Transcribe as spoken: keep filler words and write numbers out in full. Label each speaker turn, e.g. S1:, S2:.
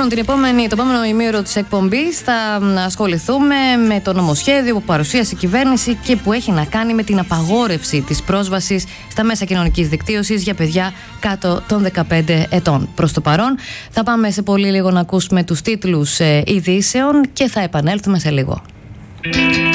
S1: Λοιπόν, την επόμενη, το επόμενο ημίωρο της εκπομπής θα ασχοληθούμε με το νομοσχέδιο που παρουσίασε η κυβέρνηση και που έχει να κάνει με την απαγόρευση της πρόσβασης στα μέσα κοινωνικής δικτύωσης για παιδιά κάτω των δεκαπέντε ετών. Προς το παρόν, θα πάμε σε πολύ λίγο να ακούσουμε τους τίτλους ε, ειδήσεων και θα επανέλθουμε σε λίγο.